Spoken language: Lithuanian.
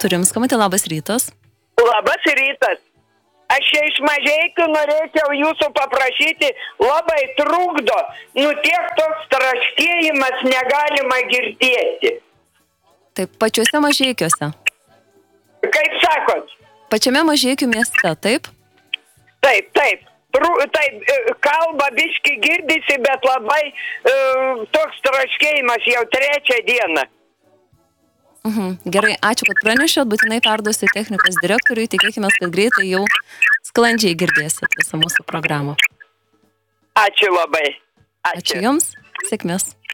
turim skambutį, labas rytas. Labas rytas. Aš čia iš Mažeikių norėčiau jūsų paprašyti, labai trukdo, tiek toks traškėjimas negalima girdėti. Taip, pačiuose Mažeikiuose. Kaip sakot? Pačiame Mažeikių mieste, taip? Taip. Taip, kalba biški girdisi, bet labai toks traškėjimas jau 3 dieną. Gerai, ačiū, kad pranešėt, būtinai perduosiu technikos direktoriui, tikėkime, kad greitai jau sklandžiai girdėsit visą mūsų programą. Ačiū labai. Ačiū jums, sėkmės.